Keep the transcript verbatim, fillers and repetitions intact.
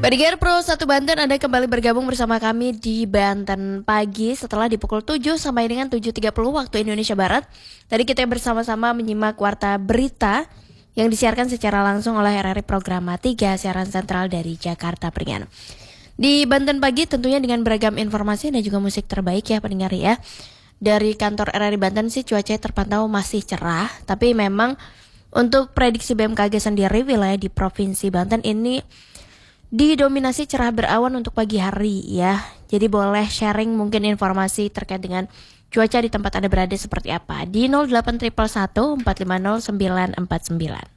Pendengar Pro satu Banten, Anda kembali bergabung bersama kami di Banten Pagi setelah di pukul tujuh sampai dengan tujuh tiga puluh waktu Indonesia Barat. Tadi kita bersama-sama menyimak warta berita yang disiarkan secara langsung oleh R R I Programa tiga, siaran sentral dari Jakarta Peringan. Di Banten Pagi tentunya dengan beragam informasi dan juga musik terbaik ya pendengar ya. Dari kantor R R I Banten sih cuaca terpantau masih cerah, tapi memang untuk prediksi B M K G sendiri wilayah di Provinsi Banten ini didominasi cerah berawan untuk pagi hari ya. Jadi boleh sharing mungkin informasi terkait dengan cuaca di tempat Anda berada seperti apa di nol delapan satu satu empat lima nol sembilan empat sembilan.